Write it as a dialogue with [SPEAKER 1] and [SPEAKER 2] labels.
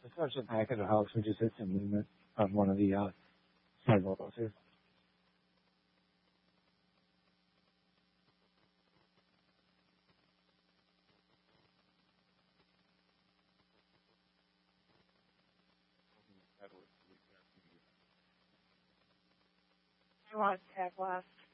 [SPEAKER 1] The special packet of house, we just hit some limit on one of the sidewalls here.
[SPEAKER 2] I want to tag last.